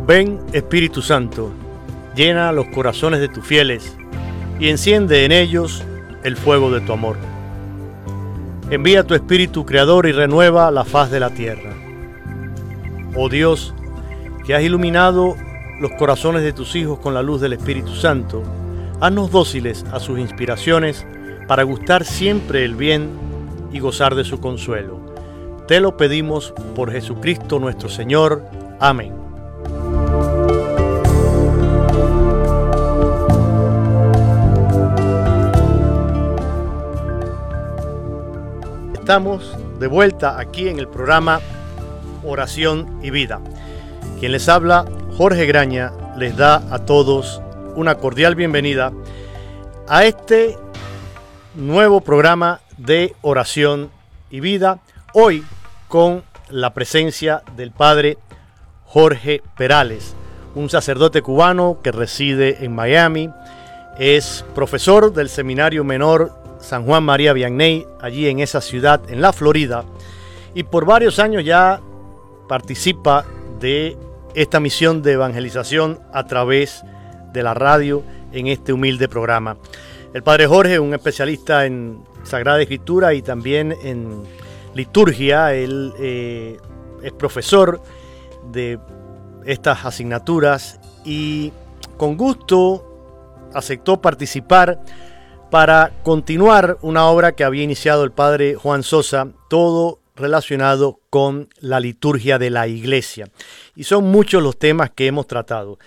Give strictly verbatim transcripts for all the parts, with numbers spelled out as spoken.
Ven, Espíritu Santo, llena los corazones de tus fieles y enciende en ellos el fuego de tu amor. Envía tu Espíritu Creador y renueva la faz de la tierra. Oh Dios, que has iluminado los corazones de tus hijos con la luz del Espíritu Santo, haznos dóciles a sus inspiraciones para gustar siempre el bien y gozar de su consuelo. Te lo pedimos por Jesucristo nuestro Señor. Amén. Estamos de vuelta aquí en el programa Oración y Vida. Quien les habla, Jorge Graña, les da a todos una cordial bienvenida a este nuevo programa de Oración y Vida. Hoy con la presencia del Padre Jorge Perales, un sacerdote cubano que reside en Miami, es profesor del Seminario Menor San Juan María Vianney, allí en esa ciudad, en la Florida, y por varios años ya participa de esta misión de evangelización a través de la radio en este humilde programa. El Padre Jorge, un especialista en Sagrada Escritura y también en liturgia, él eh, es profesor de estas asignaturas y con gusto aceptó participar para continuar una obra que había iniciado el Padre Juan Sosa, todo relacionado con la liturgia de la Iglesia. Y son muchos los temas que hemos tratado.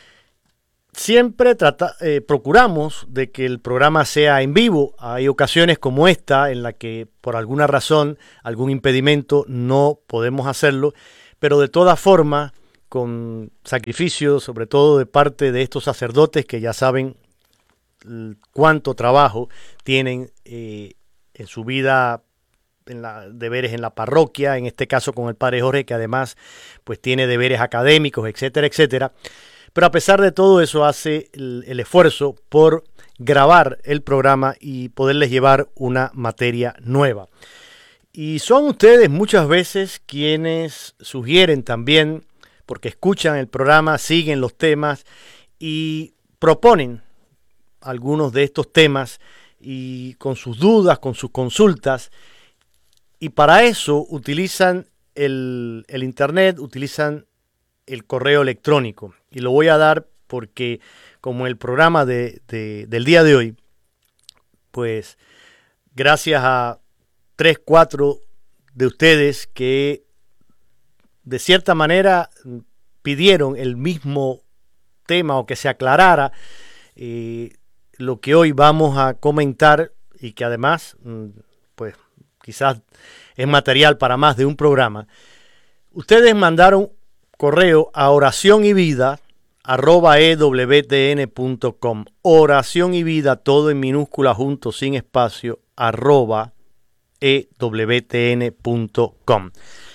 Siempre trata, eh, procuramos de que el programa sea en vivo. Hay ocasiones como esta en la que por alguna razón, algún impedimento, no podemos hacerlo, pero de todas formas, con sacrificio, sobre todo de parte de estos sacerdotes que ya saben cuánto trabajo tienen eh, en su vida, en la, deberes en la parroquia, en este caso con el Padre Jorge, que además pues tiene deberes académicos, etcétera, etcétera. Pero a pesar de todo eso hace el, el esfuerzo por grabar el programa y poderles llevar una materia nueva. Y son ustedes muchas veces quienes sugieren también, porque escuchan el programa, siguen los temas y proponen algunos de estos temas y con sus dudas, con sus consultas, y para eso utilizan el, el internet, utilizan el correo electrónico. Y lo voy a dar porque como el programa de, de, del día de hoy, pues gracias a tres, cuatro de ustedes que de cierta manera pidieron el mismo tema o que se aclarara eh, lo que hoy vamos a comentar y que además, pues quizás es material para más de un programa. Ustedes mandaron correo a oración y vida arroba e w t n punto com. Oración y vida, todo en minúscula, junto, sin espacio, arroba e w t n punto com.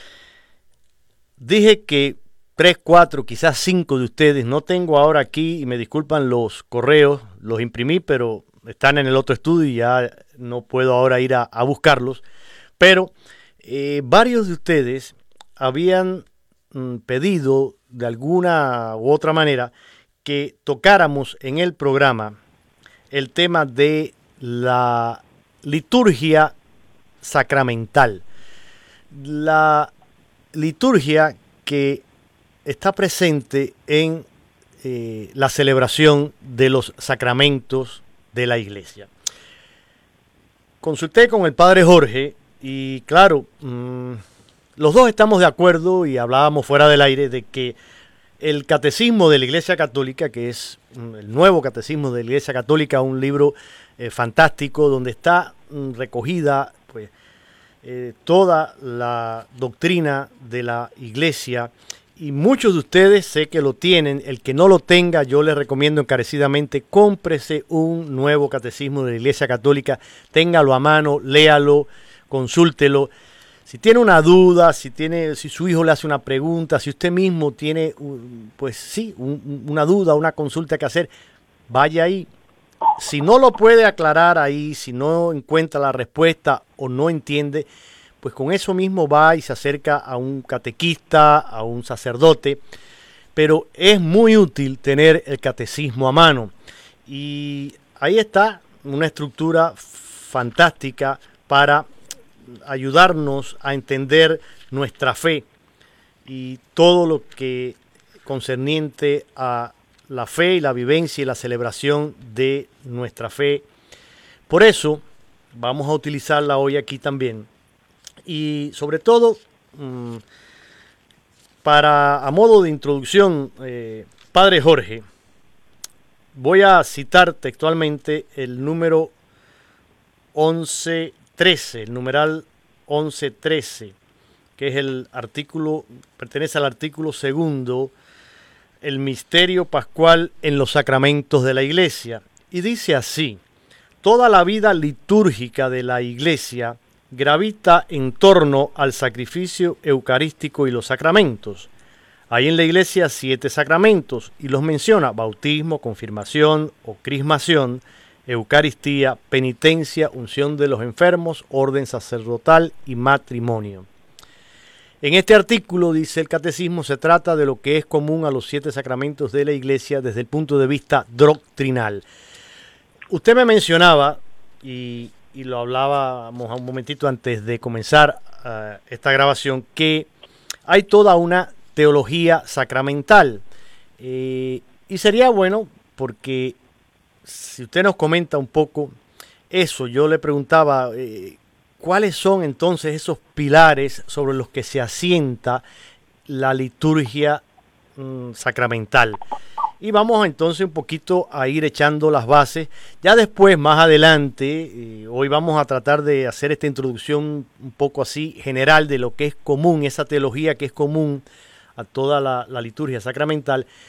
Dije que tres, cuatro, quizás cinco de ustedes, no tengo ahora aquí, y me disculpan los correos, los imprimí, pero están en el otro estudio y ya no puedo ahora ir a, a buscarlos, pero eh, varios de ustedes habían mm, pedido de alguna u otra manera que tocáramos en el programa el tema de la liturgia sacramental, la liturgia que está presente en eh, la celebración de los sacramentos de la Iglesia. Consulté con el Padre Jorge y claro, mmm, los dos estamos de acuerdo y hablábamos fuera del aire de que el Catecismo de la Iglesia Católica, que es mm, el nuevo Catecismo de la Iglesia Católica, un libro eh, fantástico donde está mm, recogida pues eh, toda la doctrina de la Iglesia. Y muchos de ustedes sé que lo tienen. El que no lo tenga, yo les recomiendo encarecidamente, cómprese un nuevo catecismo de la Iglesia Católica, téngalo a mano, léalo, consúltelo. Si tiene una duda, si tiene, si su hijo le hace una pregunta, si usted mismo tiene, pues sí, un, una duda, una consulta que hacer, vaya ahí. Si no lo puede aclarar ahí, si no encuentra la respuesta o no entiende, pues con eso mismo va y se acerca a un catequista, a un sacerdote, pero es muy útil tener el catecismo a mano. Y ahí está una estructura fantástica para ayudarnos a entender nuestra fe y todo lo que concerniente a la fe y la vivencia y la celebración de nuestra fe. Por eso vamos a utilizarla hoy aquí también. Y sobre todo, mmm, para a modo de introducción, eh, Padre Jorge, voy a citar textualmente el número once trece, el numeral once trece, que es el artículo, pertenece al artículo segundo, el misterio pascual en los sacramentos de la Iglesia. Y dice así: toda la vida litúrgica de la Iglesia gravita en torno al sacrificio eucarístico y los sacramentos. Hay en la Iglesia siete sacramentos y los menciona: bautismo, confirmación o crismación, Eucaristía, penitencia, unción de los enfermos, orden sacerdotal y matrimonio. En este artículo, dice el Catecismo, se trata de lo que es común a los siete sacramentos de la Iglesia desde el punto de vista doctrinal. Usted me mencionaba, y, y lo hablábamos un momentito antes de comenzar uh, esta grabación, que hay toda una teología sacramental. Eh, y sería bueno, porque si usted nos comenta un poco eso, yo le preguntaba, eh, ¿cuáles son entonces esos pilares sobre los que se asienta la liturgia mmm, sacramental? Y vamos entonces un poquito a ir echando las bases. Ya después, más adelante, eh, hoy vamos a tratar de hacer esta introducción un poco así general de lo que es común, esa teología que es común a toda la, la liturgia sacramental.